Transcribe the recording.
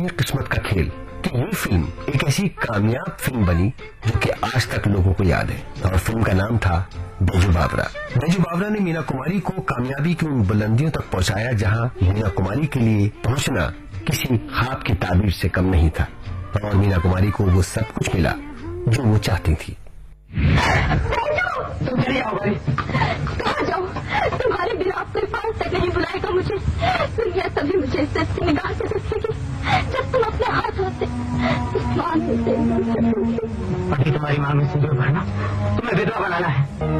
हैं किस्मत का खेल कि ये फिल्म एक ऐसी कामयाब फिल्म बनी जो कि आज तक लोगों को याद है। और फिल्म का नाम था बैजू बावरा। बैजू बावरा ने मीना कुमारी को कामयाबी की उन बुलंदियों तक पहुंचाया जहां मीना कुमारी के लिए पहुंचना किसी ख्वाब की ताबीर से कम नहीं था। और मीना कुमारी को वो सब कुछ मिला जो वो चाहती थी। कहाँ जाऊँ? तुम्हारे बिना आपके पास तक नहीं बुलाएगा मुझे। दुनिया तभी मुझे सच्ची निगाह से देखेगी जब तुम अपने हाथों से इस मांग से अभी तुम्हारी मांग में सिंदूर भरना तुम्हें विधवा बनाना है।